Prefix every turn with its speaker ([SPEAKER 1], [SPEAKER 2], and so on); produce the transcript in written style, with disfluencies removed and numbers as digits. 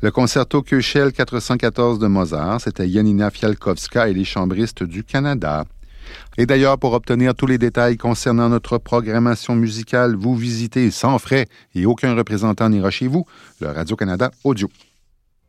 [SPEAKER 1] Le concerto Köchel 414 de Mozart, c'était Janina Fialkowska et les chambristes du Canada. Et d'ailleurs, pour obtenir tous les détails concernant notre programmation musicale, vous visitez sans frais et aucun représentant n'ira chez vous, le Radio-Canada Audio.